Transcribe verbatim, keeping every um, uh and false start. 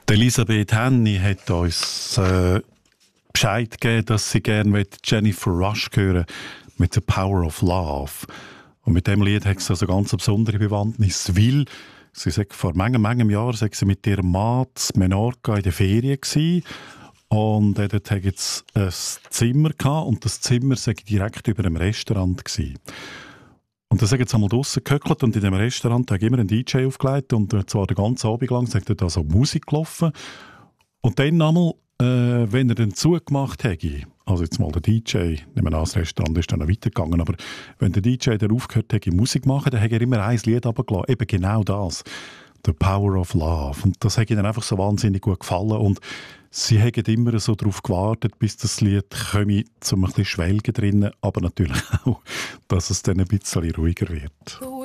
Elisabeth Henny hat uns äh, Bescheid gegeben, dass sie gerne Jennifer Rush hören mit «The Power of Love». Und mit dem Lied hat sie also eine ganz besondere Bewandtnis, weil sie sagt, vor manchen, manchen Jahren sei sie mit ihrem Mann in Menorca in der Ferien gewesen. Und äh, dort hatte sie ein Zimmer gehabt, und das Zimmer sei direkt über einem Restaurant gewesen. Und dann sind sie einmal draussen gehöckelt, und in diesem Restaurant hat immer ein D J aufgelegt, und zwar den ganzen Abend lang sagt dort also Musik gelaufen. Und dann einmal, äh, wenn er dann zugemacht hätte, also jetzt mal der D J, nehmen wir an, das Restaurant ist dann noch weitergegangen, aber wenn der D J dann aufgehört hätte, Musik zu machen, dann hätte er immer ein Lied runtergelassen, eben genau das, «The Power of Love». Und das hat ihnen einfach so wahnsinnig gut gefallen, und sie haben immer so darauf gewartet, bis das Lied komme, zum ein bisschen schwelgen drinnen, aber natürlich auch, dass es dann ein bisschen ruhiger wird.